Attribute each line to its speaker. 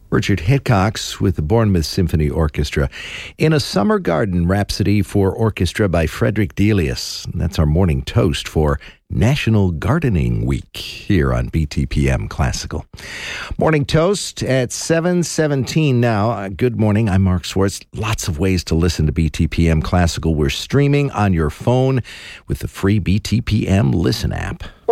Speaker 1: Richard Hickox with the Bournemouth Symphony Orchestra in A Summer Garden Rhapsody for Orchestra by Frederick Delius. And that's our morning toast for National Gardening Week here on BTPM Classical. Morning toast at 7:17 now. Good morning. I'm Mark Swartz. Lots of ways to listen to BTPM Classical. We're streaming on your phone with the free BTPM Listen app.